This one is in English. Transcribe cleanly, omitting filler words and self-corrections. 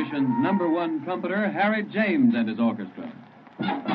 nation's #1 trumpeter, Harry James, and his orchestra.